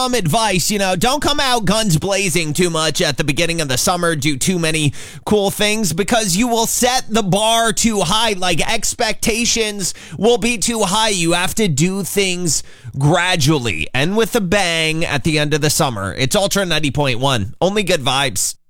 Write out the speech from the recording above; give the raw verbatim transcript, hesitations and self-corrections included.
Some advice, you know, don't come out guns blazing too much at the beginning of the summer, do too many cool things, because you will set the bar too high. Like, expectations will be too high. You have to do things gradually and with a bang at the end of the summer. It's Ultra ninety point one. Only good vibes.